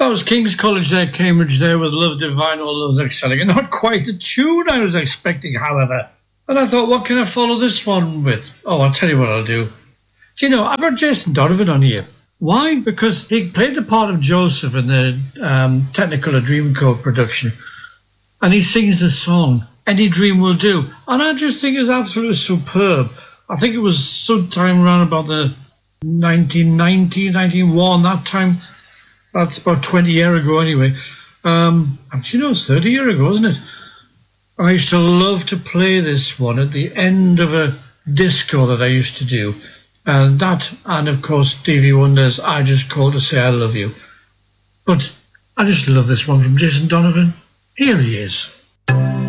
That was King's College there, Cambridge there, with Love Divine, All Love's Excelling. And not quite the tune I was expecting, however. And I thought, what can I follow this one with? Oh, I'll tell you what I'll do. Do you know, I've got Jason Donovan on here. Why? Because he played the part of Joseph in the Technicolor Dreamcoat production. And he sings the song, Any Dream Will Do. And I just think it's absolutely superb. I think it was sometime around about the 1990, 1991, that time. That's about 20 years ago anyway. Actually, no, it's 30 years ago, isn't it? I used to love to play this one at the end of a disco that I used to do. And that, and of course, Stevie Wonder's I Just Called to Say I Love You. But I just love this one from Jason Donovan. Here he is.